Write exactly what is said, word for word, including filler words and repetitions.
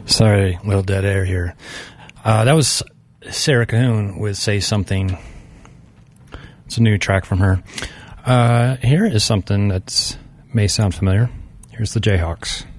Sorry, a little dead air here. Uh, that was Sarah Cahoon with Say Something. It's a new track from her. Uh, here is something that may sound familiar. Here's the Jayhawks.